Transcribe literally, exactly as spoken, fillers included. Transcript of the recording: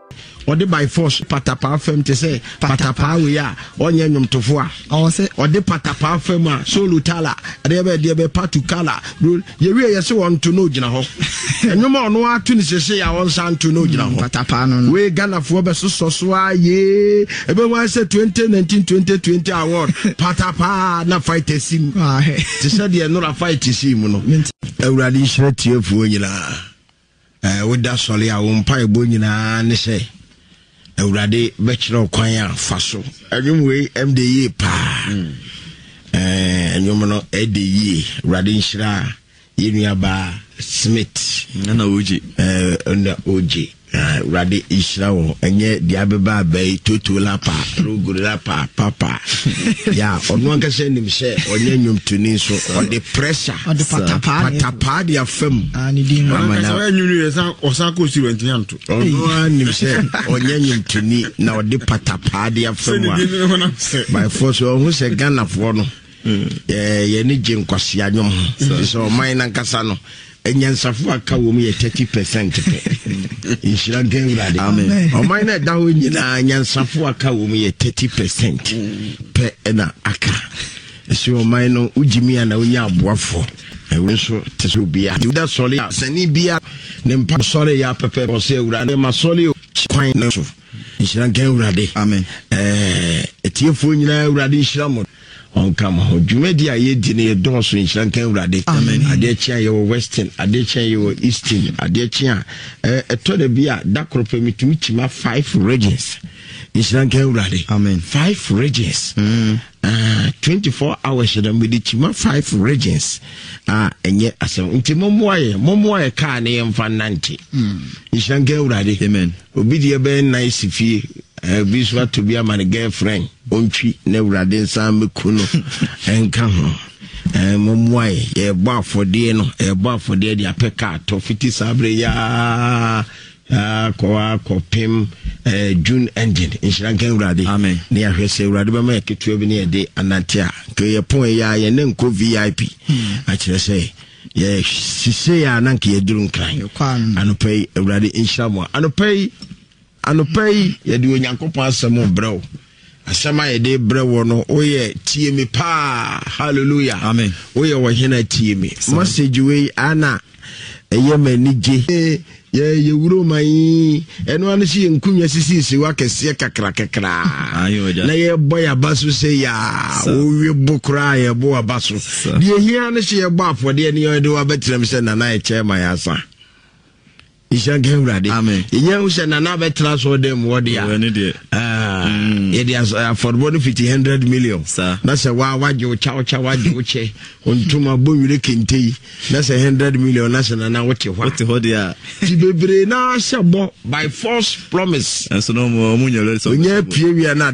or the by force patapa fem to say patapa we are on yum to foa or say or the patapa fema so lutala adebe debe patu kala ye we yes want to know jina ho enyo ma no atu ni say I want san to know jina ho patapa no we Ghana fo be so so so aye ebe wan say twenty nineteen twenty twenty award patapa na fight sim ah he to say the no fight sim no ewradi hire tiefu nyina eh we da sole a wo mpa ebo nyina ne say Eurade bachelor kwanya faso anwumwe M D E pa eh anwumno E D E Eurade nshira yenuaba Smith na oji eh na oji Eurade nshira wo enye diabeba bai totola pa rogurila pa papa ya onu anka se nim se onye nwumtuni so on the pressure on the patapa patapa dia fam ani din mama na anyunu yesa osako si wantianto onu anim se onye nwumtuni na ode patapa dia fam by force who se Ghana for no eh ye ni jinkwase anyom so man na nkasa no enyansafo aka wo mu ye thirty percent pe inshira ngen urade amen o man na da ho nyina enyansafo aka wo mu ye thirty percent pe na aka so man no ujimi na onya aboafo ewe so teso bia da sole sani bia ne mpa sole ya pepe o se urade ma sole kwan na so inshira ngen urade amen eh etiefo nyina urade inshira mo on come ho jumedi aye di ne donso nshrankan urade ade chia ye wo western ade chia ye wo eastern ade chia eh eto de bia dakrope mitumi chima five regions nshrankan urade amen five regions mm. uh, twenty-four hours da medi chima five regions ah enye asem nti momoaye momoaye ka ne yemfa nante nshrankan urade amen obi de be nice fie eh biswa to be a man girlfriend ontwi na urade nsa mekuno enka ho eh momwai ye bo afode no e bo afode de apeka to fifty sabre ya ah ko ko pim eh June engine inshankan urade amen ne ya hwese urade ba ma ketua bi ne de anantia ke ye pon ya ye ne nko V I P a kire say ye sise ya nanke ye duru nkran anopai urade inshamo anopai anopai ye de onyankopon asemo brew asema ye de brew no oye tie me pa hallelujah amen oye wo hena tie me message we ana eye manije ye ye wuro mai eno an si nkunya sisi si wa kese kakra kakra na ye boy abaso se ya owe bokra ye bo abaso de hia ne se ye bo afode ne ye de wa betrem se na na ye chema ya sa ishange urade amen inya usha na na betra so dem wode ya ah ye dia affordable fifty hundred million na se wa waje o cha o cha waje o che ontuma bowire kentei na se one hundred million na se na na wote hwa wote hode ya ti bebre na shabo by false promise enso no mo munya le so nya pie wi na